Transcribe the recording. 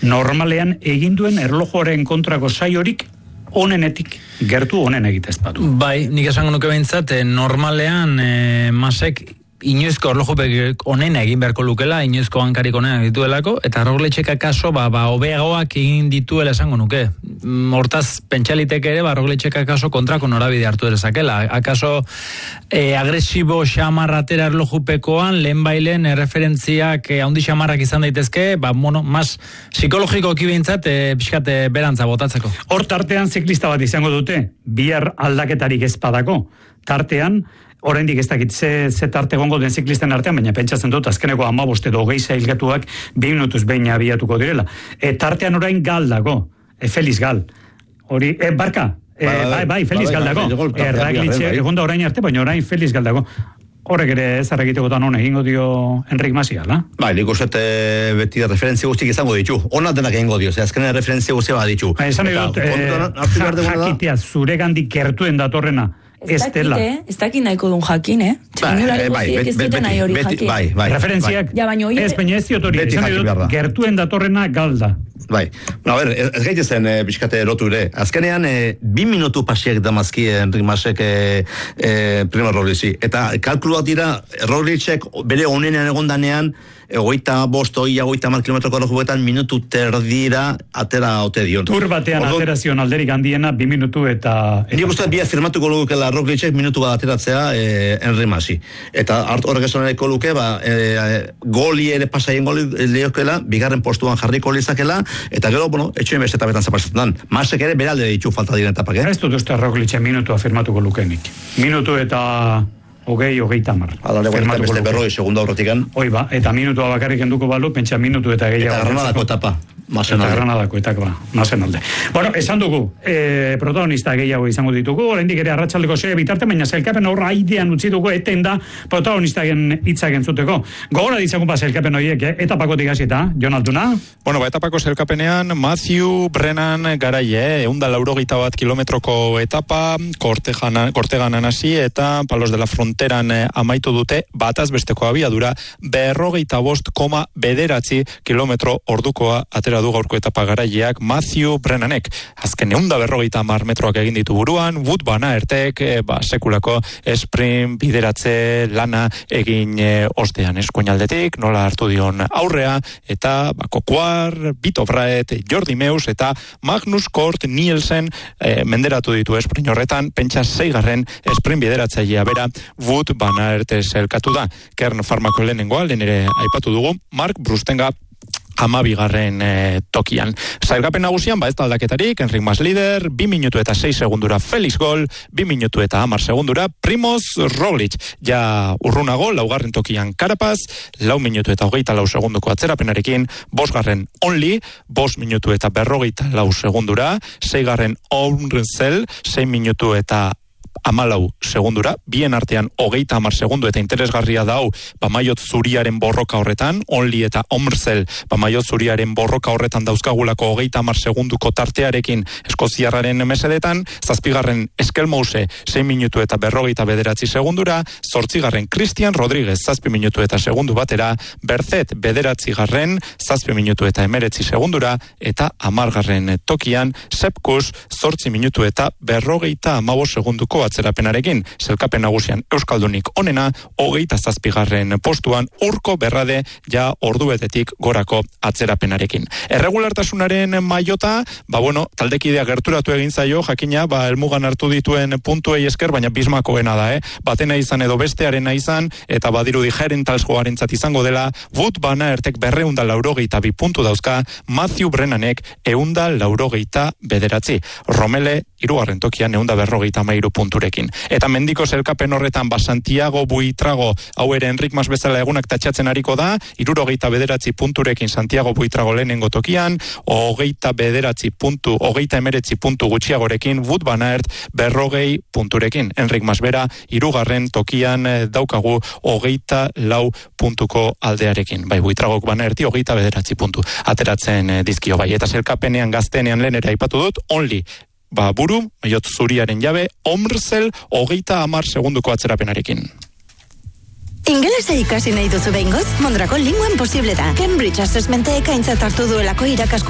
normalean eginduen erlojuaren kontrako saiorik onenetik gertu onen egitez badu. Bai, nik esango nuke behintzat, normalean Masek inoizko erlojupek onena egin beharko lukela, inoizko hankarik onena dituelako, eta Roglicek akaso hobeagoak egin dituela esango nuke. Hortaz, pentsaliteke ere, Roglicek akaso kontrako norabide hartu dezakela. Akaso agresibo xamarratera erlojupekoan, lehen bailen referentziak handi xamarrak izan daitezke, mas psikologikoki behintzat, pixkat berantza botatzeko. Hor tartean ziklista bat izango dute, bihar aldaketarik ezpadako. Tartean, oraindik ez dakit ze tarte egongo den ziklisten artean, baina pentsatzen dut azkeneko 15 edo 20 sailkatuak 2 minutuz behin abiatuko direla. Tartean orain Gal dago, Felix Gal. Hori, Barka, bai, Felix Gal dago. Erraglitxe, egonda orain arte, baina orain Felix Gal dago. Horrek ere ez arregitekotan hona egingo dio Enric Masi, ala? Bai, nik uste beti referentzia guztik izango ditu. Ona denak egingo dio, azkenean referentzia guztia bat ditu. Esan dut, jakitea, zure gandik gertuen datorrena, ez dela. Ez dakit nahiko dun jakin, Bai. Referentziak, ez baina ez diot hori, esan dut, gertuen datorrena Galda. Bai, ez gaitezen pixkate erotu ere. Azkenean, 2 minutu pasiak damazki Enric Masek Primož Roglici. Eta kalkuluak dira, Roglicek bere onenean egondanean, 25-30 kilometroko erlojupetan minutu terdira atera ote dion. Tur batean aterazion alderik handiena 2 minutu eta... Nik uste bi afirmatuko lukela Roglicek minutu bat ateratzea Enric Masi. Eta horrek esan ereko luke, goli ere pasaien goli leokela, bigarren postuan jarriko lizakela, eta gero, etxoen beste etapetan zapazetan. Masek ere beralde ditu falta diren etapak, Ez dut uste Roglicek minutu afirmatuko lukenik. Minutu eta... 20-30. Beste berroi, segunda horretikan. Eta minutua bakarrik enduko balu, pentsa minutu eta gehiago. Eta Granadako etapa. Granadako etapa, mazen alde. Esan dugu, protagonista gehiago izango ditugu, oraindik ere arratsaldeko 6 bitarte, baina sailkapen horra aidean utzi dugu, eten da protagonistagen hitzak entzuteko. Gogora ditzagun sailkapen horiek, etapakotik hasita, Jon Altuna? Etapako sailkapenean, Matthew Brennan garaie, 181 kilometroko etapa, Korteganan hasi, eta Palos de la Fronteran amaitu dute, bataz besteko abiadura, 45,9 kilometro ordukoa atera du gaurko etapa garaileak Matthew Brennanek. Azken 150 metroak egin ditu buruan, Wout van Aertek sekulako sprint bideratze lana egin ostean eskuinaldetik, nola hartu dion aurrea, eta Kokuar, Vito Braet, Jordi Meus eta Magnus Cort Nielsen menderatu ditu sprint horretan, pentsa 6. sprint bideratzailea bera Wout van Aert elkatu da. Kern Farmako lehenengoa, lehen ere aipatu dugu, Mark Brustenga 12. Tokian. Sailkapen nagusian, ez da aldaketarik, Enric Mas lider, 2 minutu eta 6 segundura Felix Gol, 2 minutu eta 10 segundura Primož Roglic. Ja urrunago, 4. tokian Carapaz, 4 minutu eta 24 segunduko atzerapenarekin, 5. Only, 5 minutu eta 44 segundura, 6. Omrzel, 6 minutu eta 14 segundura, bien artean 30 segundu eta interesgarria da hau, Maiot zuriaren borroka horretan, Only eta Omrzel, Maiot zuriaren borroka horretan dauzkagulako 30 segunduko tartearekin eskoziarraren mesedetan, 7. Eskelmouse, 6 minutu eta 49 segundura, 8. Cristian Rodríguez, 7 minutu eta segundu batera, Berzet, 9. 7 minutu eta 19 segundura, eta 10. tokian, Sepkus, 8 minutu eta 55 segunduko atzerapenarekin. Sailkapen nagusian euskaldunik onena, 27. postuan Urko Berrade ja ordubetetik gorako atzerapenarekin. Erregulartasunaren maiota, taldekidea gerturatu egin zaio, jakina, helmugan hartu dituen puntuei esker, baina bismakoena da, batena izan edo bestearena izan, eta badirudi Gerentals-joarentzat izango dela, Wout van Aertek 282 puntu dauzka, Matthew Brennanek 189. Romele, 3. tokian 153 punturekin. Eta mendiko sailkapen horretan Santiago Buitrago, hau ere Enric Mas bezala egunak tatxatzen ariko da, 69 punturekin Santiago Buitrago lehenengo tokian, 29 puntu gutxiagorekin Wout van Aert 40 punturekin. Enric Mas bera 3. tokian daukagu 24 puntuko aldearekin. Buitragok Van Aerti 29 puntu ateratzen dizkio eta sailkapenean gaztenean lehen ere aipatu dut, Only buru, Maiot zuriaren jabe, Omrzel 30 segunduko atzerapenarekin. Ingelesa ikasi nahi duzu behingoz? Mondragon Lingüen posible da. Cambridge Assessmentek aintzat hartu duelako irakasko